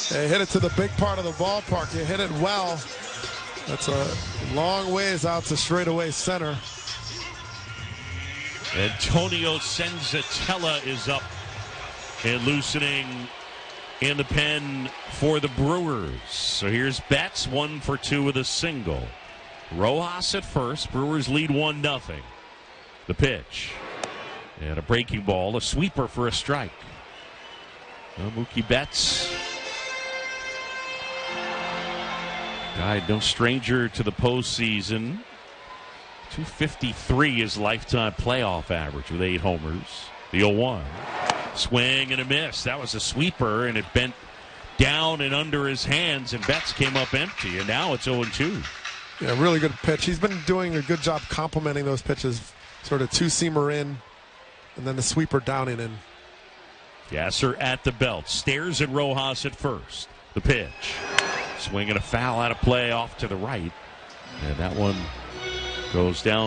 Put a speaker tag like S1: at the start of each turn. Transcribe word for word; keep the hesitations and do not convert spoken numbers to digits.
S1: They hit it to the big part of the ballpark. You hit it well. That's a long ways out to straightaway center.
S2: Antonio Senzatella is up and loosening in the pen for the Brewers. So here's Betts, one for two with a single. Rojas at first. Brewers lead one nothing. The pitch. And a breaking ball, a sweeper for a strike. Well, Mookie Betts, guy no stranger to the postseason. two fifty-three his lifetime playoff average with eight homers. The oh one. Swing and a miss. That was a sweeper, and it bent down and under his hands, and Betts came up empty, and now it's oh two.
S1: Yeah, really good pitch. He's been doing a good job complementing those pitches. Sort of two-seamer in, and then the sweeper down and in.
S2: Gasser at the belt. Stares at Rojas at first. The pitch. Swing and a foul out of play off to the right. And that one goes down